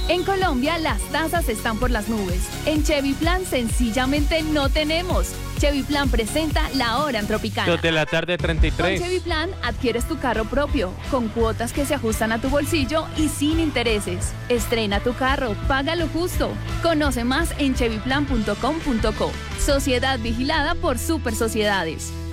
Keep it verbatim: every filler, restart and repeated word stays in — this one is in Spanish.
En Colombia las tasas están por las nubes. En Chevy Plan sencillamente no tenemos. Chevy Plan presenta La Hora en Tropicana. Dos de la tarde, treinta y tres. Con Chevy Plan adquieres tu carro propio, con cuotas que se ajustan a tu bolsillo y sin intereses. Estrena tu carro, págalo justo. Conoce más en chevy plan punto com punto co. Sociedad vigilada por Super Sociedades.